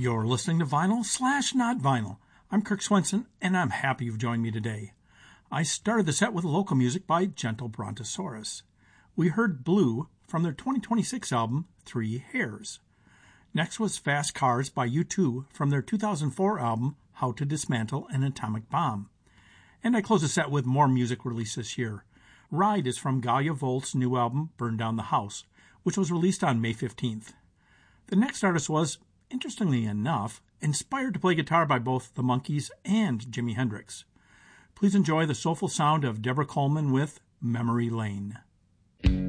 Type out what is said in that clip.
You're listening to Vinyl / Not Vinyl. I'm Kirk Swenson, and I'm happy you've joined me today. I started the set with local music by Gentle Brontosaurus. We heard Blue from their 2026 album, Three Hairs. Next was Fast Cars by U2 from their 2004 album, How to Dismantle an Atomic Bomb. And I close the set with more music released this year. Ride is from Gaia Volt's new album, Burn Down the House, which was released on May 15th. The next artist was, interestingly enough, inspired to play guitar by both the Monkees and Jimi Hendrix. Please enjoy the soulful sound of Deborah Coleman with Memory Lane.